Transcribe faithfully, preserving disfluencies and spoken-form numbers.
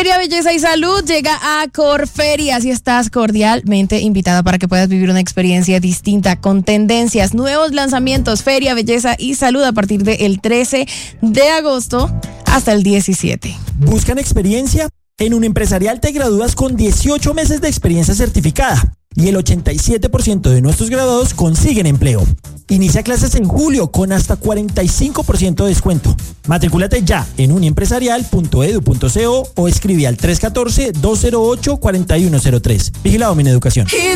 Feria, Belleza y Salud llega a Corferias y estás cordialmente invitada para que puedas vivir una experiencia distinta con tendencias, nuevos lanzamientos. Feria, Belleza y Salud a partir del trece de agosto hasta el diecisiete. ¿Buscan experiencia? En Unimpresarial te gradúas con dieciocho meses de experiencia certificada y el ochenta y siete por ciento de nuestros graduados consiguen empleo. Inicia clases en julio con hasta cuarenta y cinco por ciento de descuento. Matricúlate ya en uniempresarial punto edu punto co o escribe al tres uno cuatro, dos cero ocho, cuatro uno cero tres. Vigilado Mineducación.